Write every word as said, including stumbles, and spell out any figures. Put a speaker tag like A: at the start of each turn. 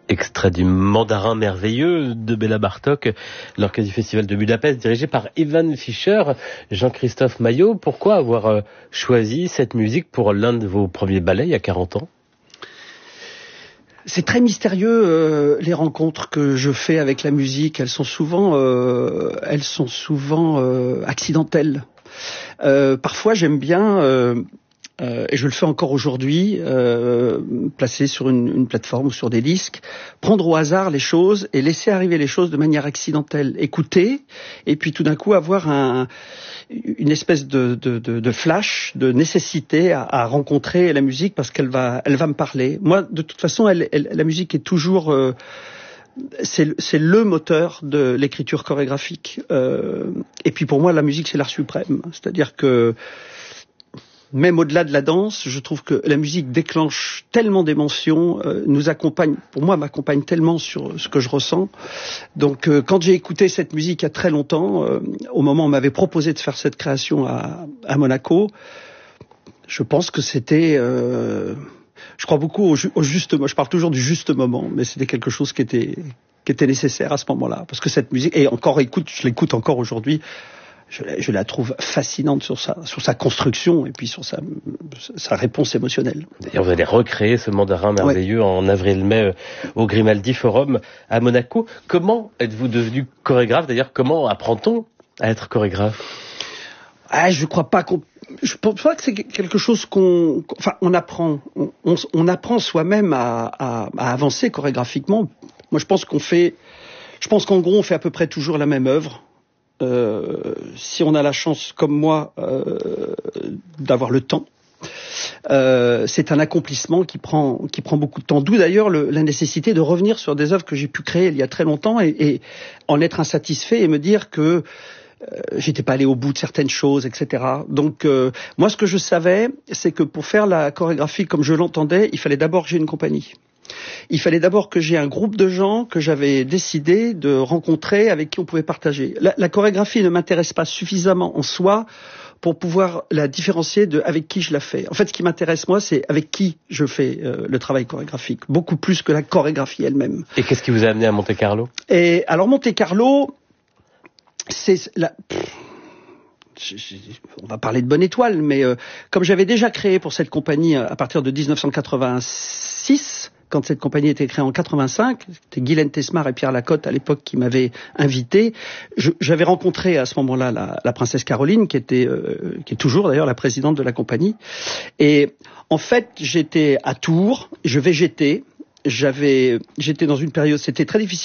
A: Extrait du Mandarin merveilleux de Béla Bartók, l'orchestre du Festival de Budapest, dirigé par Ivan Fischer. Jean-Christophe Maillot, pourquoi avoir choisi cette musique pour l'un de vos premiers ballets il y a quarante ans ?
B: C'est très mystérieux, euh, les rencontres que je fais avec la musique. Elles sont souvent, euh, elles sont souvent euh, accidentelles. Euh, parfois, j'aime bien... Euh, Euh, et je le fais encore aujourd'hui, euh, placer sur une, une plateforme ou sur des disques, prendre au hasard les choses et laisser arriver les choses de manière accidentelle, écouter, et puis tout d'un coup avoir un, une espèce de, de, de, de flash, de nécessité à, à rencontrer la musique parce qu'elle va, elle va me parler. Moi, de toute façon, elle, elle, la musique est toujours... Euh, C'est, c'est le moteur de l'écriture chorégraphique. Euh, et puis pour moi, la musique, c'est l'art suprême. C'est-à-dire que même au-delà de la danse, je trouve que la musique déclenche tellement d'émotions, euh, nous accompagne, pour moi, m'accompagne tellement sur ce que je ressens. Donc, euh, quand j'ai écouté cette musique il y a très longtemps, euh, au moment où on m'avait proposé de faire cette création à, à Monaco, je pense que c'était... Euh, je crois beaucoup au, ju- au juste moment. Je parle toujours du juste moment, mais c'était quelque chose qui était, qui était nécessaire à ce moment-là. Parce que cette musique, et encore, écoute, je l'écoute encore aujourd'hui, Je la, je la trouve fascinante sur sa, sur sa construction et puis sur sa, sa réponse émotionnelle.
A: D'ailleurs, vous allez recréer ce Mandarin merveilleux ouais. en avril-mai au Grimaldi Forum à Monaco. Comment êtes-vous devenu chorégraphe ? D'ailleurs, comment apprend-on à être chorégraphe ?
B: Ah, je crois pas qu'on, je pense pas que c'est quelque chose qu'on, enfin, on apprend, on, on, on apprend soi-même à, à, à avancer chorégraphiquement. Moi, je pense qu'on fait, je pense qu'en gros, on fait à peu près toujours la même œuvre. Euh, si on a la chance, comme moi, euh, d'avoir le temps, euh, c'est un accomplissement qui prend qui prend beaucoup de temps. D'où d'ailleurs le, la nécessité de revenir sur des œuvres que j'ai pu créer il y a très longtemps et, et en être insatisfait et me dire que euh, j'étais pas allé au bout de certaines choses, et cetera. Donc euh, moi, ce que je savais, c'est que pour faire la chorégraphie comme je l'entendais, il fallait d'abord que j'ai une compagnie. Il fallait d'abord que j'ai un groupe de gens que j'avais décidé de rencontrer, avec qui on pouvait partager. La, la chorégraphie ne m'intéresse pas suffisamment en soi pour pouvoir la différencier de avec qui je la fais. En fait, ce qui m'intéresse, moi, c'est avec qui je fais euh, le travail chorégraphique, beaucoup plus que la chorégraphie elle-même.
A: Et qu'est-ce qui vous a amené à Monte-Carlo ?
B: Et alors, Monte-Carlo, c'est la... on va parler de Bonne Étoile, mais euh, comme j'avais déjà créé pour cette compagnie à partir de dix-neuf cent quatre-vingt-six... quand cette compagnie était créée en quatre-vingt-cinq, c'était Guylaine Tesmar et Pierre Lacotte à l'époque qui m'avaient invité. Je, j'avais rencontré à ce moment-là la, la princesse Caroline, qui était, euh, qui est toujours d'ailleurs la présidente de la compagnie. Et en fait, j'étais à Tours, je végétais, j'avais, j'étais dans une période, c'était très difficile.